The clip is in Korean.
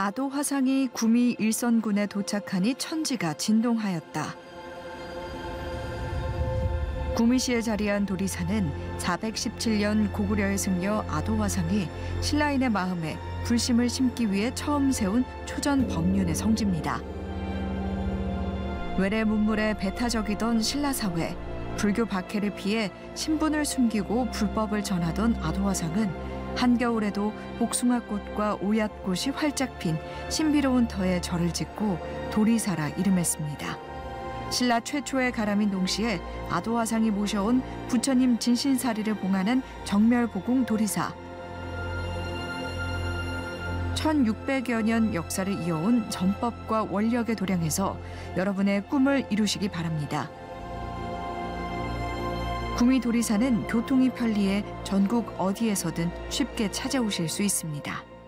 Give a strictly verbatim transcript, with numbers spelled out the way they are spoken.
아도 화상이 구미 일선군에 도착하니 천지가 진동하였다. 구미시에 자리한 도리사는 사백십칠 년 고구려의 승려 아도 화상이 신라인의 마음에 불심을 심기 위해 처음 세운 초전 법륜의 성지입니다. 외래 문물에 배타적이던 신라 사회, 불교 박해를 피해 신분을 숨기고 불법을 전하던 아도 화상은 한겨울에도 복숭아꽃과 오얏꽃이 활짝 핀 신비로운 터에 절을 짓고 도리사라 이름했습니다. 신라 최초의 가람인 동시에 아도 화상이 모셔온 부처님 진신사리를 봉하는 정멸보궁 도리사. 천육백여 년 역사를 이어온 전법과 원력의 도량에서 여러분의 꿈을 이루시기 바랍니다. 구미 도리사는 교통이 편리해 전국 어디에서든 쉽게 찾아오실 수 있습니다.